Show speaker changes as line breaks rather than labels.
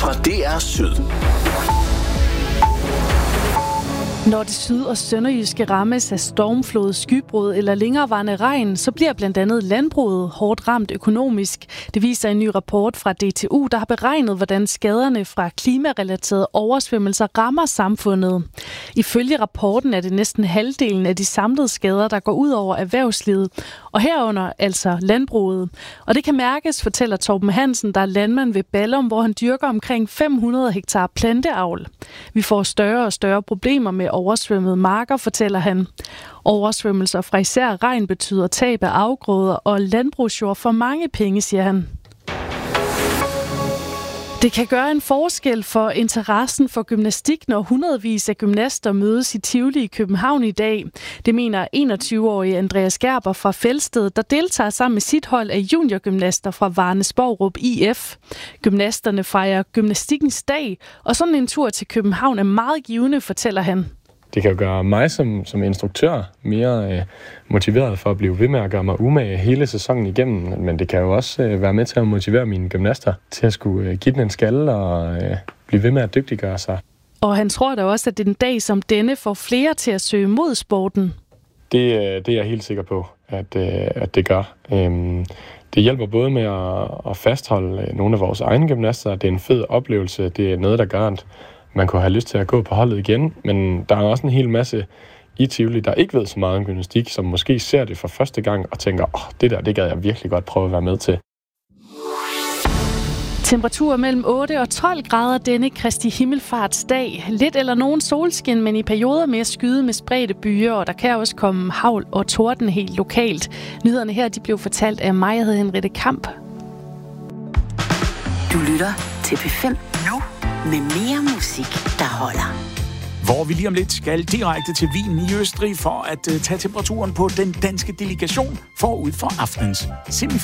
fra DR Syd.
Når det syd- og sønderjyske rammes af stormflod, skybrud eller længerevarende regn, så bliver blandt andet landbruget hårdt ramt økonomisk. Det viser en ny rapport fra DTU, der har beregnet, hvordan skaderne fra klimarelaterede oversvømmelser rammer samfundet. Ifølge rapporten er det næsten halvdelen af de samlede skader, der går ud over erhvervslivet, og herunder altså landbruget. Og det kan mærkes, fortæller Torben Hansen, der er landmand ved Ballum, hvor han dyrker omkring 500 hektar planteavl. Vi får større og større problemer med oversvømmede marker, fortæller han. Oversvømmelser fra især regn betyder tab af afgrøder og landbrugsjord for mange penge, siger han. Det kan gøre en forskel for interessen for gymnastik, når hundredvis af gymnaster mødes i Tivoli i København i dag. Det mener 21-årige Andreas Gerber fra Felsted, der deltager sammen med sit hold af juniorgymnaster fra Varnesborg IF. Gymnasterne fejrer gymnastikkens dag, og sådan en tur til København er meget givende, fortæller han.
Det kan jo gøre mig som instruktør mere motiveret for at blive ved med at gøre mig umage hele sæsonen igennem, men det kan jo også være med til at motivere mine gymnaster til at skulle give den en skalle og blive ved med at dygtiggøre sig.
Og han tror da også, at en dag som denne får flere til at søge mod sporten.
Det er jeg helt sikker på, at det gør. Det hjælper både med at fastholde nogle af vores egne gymnaster. Det er en fed oplevelse. Det er noget, der gør, at man kunne have lyst til at gå på holdet igen, men der er også en hel masse i Tivoli, der ikke ved så meget om gymnastik, som måske ser det for første gang og tænker, det gad jeg virkelig godt prøve at være med til.
Temperatur mellem 8 og 12 grader denne Kristi Himmelfartsdag. Lidt eller nogen solskin, men i perioder mere skyde med spredte byer, og der kan også komme hagl og torden helt lokalt. Nyhederne her, de blev fortalt af mig, jeg hedder Henriette Kamp.
Du lytter til P5 nu med mere musik, der holder.
Hvor vi lige om lidt skal direkte til Wien i Østrig for at tage temperaturen på den danske delegation forud for aftenens semifinale.